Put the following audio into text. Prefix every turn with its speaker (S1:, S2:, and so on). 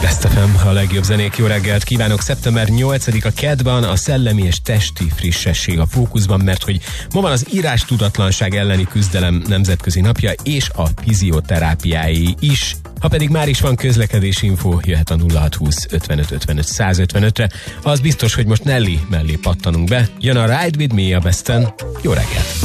S1: Best FM, a legjobb zenék, jó reggelt kívánok! Szeptember 8-a kedden a szellemi és testi frissesség a fókuszban, mert hogy ma van az írástudatlanság elleni küzdelem nemzetközi napja, és a fizioterápiái is. Ha pedig már is van közlekedési info, jöhet a 0620 55 55 155-re. Az biztos, hogy most Nelly mellé pattanunk be. Jön a Ride With Me a Besten. Jó reggelt!